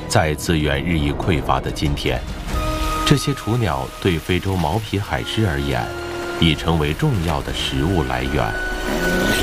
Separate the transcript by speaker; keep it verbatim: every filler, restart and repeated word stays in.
Speaker 1: 在资源日益匮乏的今天，这些雏鸟对非洲毛皮海狮而言，已成为重要的食物来源。